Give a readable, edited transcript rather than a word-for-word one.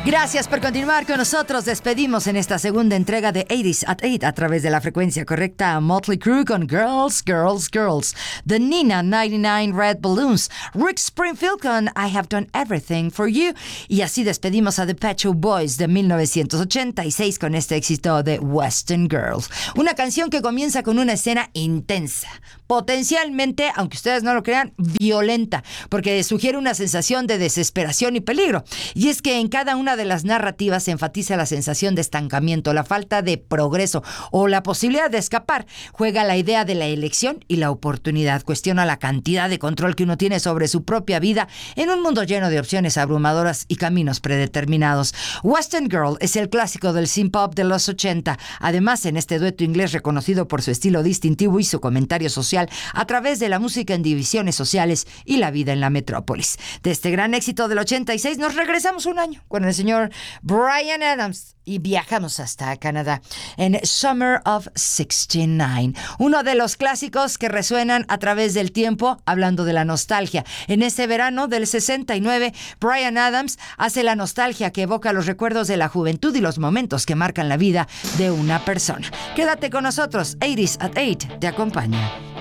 Gracias por continuar con nosotros. Despedimos en esta segunda entrega de 80s at 8 a través de la frecuencia correcta a Motley Crue con Girls, Girls, Girls. The Nina 99 Red Balloons. Rick Springfield con I Have Done Everything for You. Y así despedimos a The Pet Shop Boys de 1986 con este éxito de Western Girls. Una canción que comienza con una escena intensa, potencialmente, aunque ustedes no lo crean, violenta, porque sugiere una sensación de desesperación y peligro. Y es que en cada una de las narrativas se enfatiza la sensación de estancamiento, la falta de progreso o la posibilidad de escapar. Juega la idea de la elección y la oportunidad. Cuestiona la cantidad de control que uno tiene sobre su propia vida en un mundo lleno de opciones abrumadoras y caminos predeterminados. Western Girl es el clásico del synth pop de los 80. Además, en este dueto inglés reconocido por su estilo distintivo y su comentario social a través de la música en divisiones sociales y la vida en la metrópolis. De este gran éxito del 86 nos regresamos un año con el señor Bryan Adams y viajamos hasta Canadá en Summer of 69, uno de los clásicos que resuenan a través del tiempo, hablando de la nostalgia. En ese verano del 69, Bryan Adams hace la nostalgia que evoca los recuerdos de la juventud y los momentos que marcan la vida de una persona. Quédate con nosotros, 80s at 8 te acompaña.